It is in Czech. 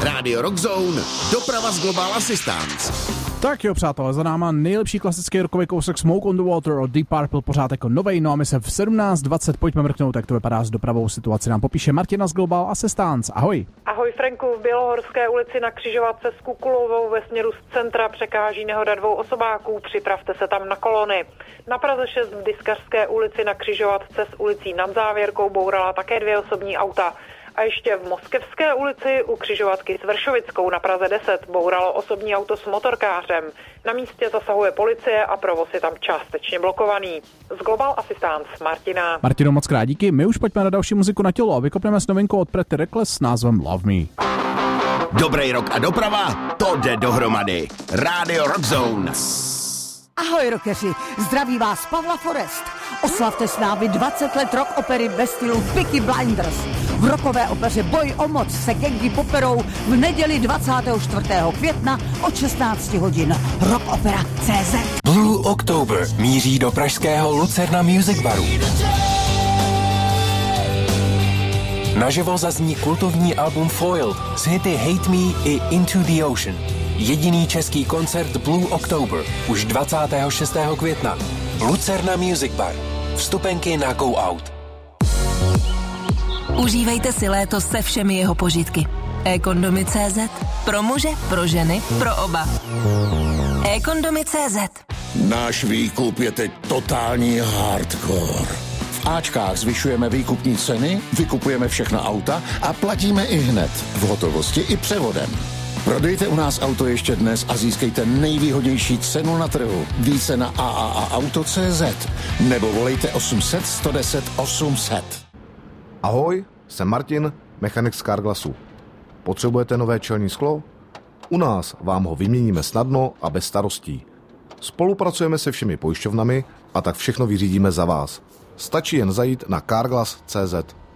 Radio Rock Zone, doprava z Global Assistance. Tak jo, přátelé, za náma nejlepší klasický rockový kousek Smoke on the Water od Deep Purple, pořád jako novej, no a my se v 17:20 pojďme mrknout, jak to vypadá s dopravou. Situaci nám popíše Martina z Global Assistance. Ahoj. Ahoj Franku, v Bělohorské ulici na křižovatce s Kukulovou ve směru z centra překáží nehoda 2 osobáků, připravte se tam na kolony. Na Praze 6 v Diskařské ulici na křižovatce s ulicí Nad Závěrkou bourala také 2 osobní auta. A ještě v Moskevské ulici u křižovatky s Vršovickou na Praze 10 bouralo osobní auto s motorkářem. Na místě zasahuje policie a provoz je tam částečně blokovaný. Z Global Assistance Martina. Martino, moc krát díky. My už pojďme na další muziku na tělo a vykopneme s novinkou od Pretty Reckless s názvem Love Me. Dobrý rock a doprava, to jde dohromady. Radio Rock Zone. Ahoj rockeři, zdraví vás Pavla Forest. Oslavte s námi 20 let rock opery ve stylu Peaky Blinders. V rockové opeře Boj o moc se gangy poperou v neděli 24. května od 16 hodin. Rockopera.cz. Blue October míří do pražského Lucerna Music Baru. Naživo zazní kultovní album Foil s hity Hate Me i Into the Ocean. Jediný český koncert Blue October už 26. května. Lucerna Music Bar. Vstupenky na Go Out. Užívejte si léto se všemi jeho požitky. eKondomy.cz. Pro muže, pro ženy, pro oba. eKondomy.cz. Náš výkup je teď totální hardcore. V Ačkách zvyšujeme výkupní ceny, vykupujeme všechna auta a platíme i hned, v hotovosti i převodem. Prodejte u nás auto ještě dnes a získejte nejvýhodnější cenu na trhu. Více na AAAauto.cz nebo volejte 800 110 800. Ahoj, jsem Martin, mechanik z Carglassu. Potřebujete nové čelní sklo? U nás vám ho vyměníme snadno a bez starostí. Spolupracujeme se všemi pojišťovnami a tak všechno vyřídíme za vás. Stačí jen zajít na Carglass.cz.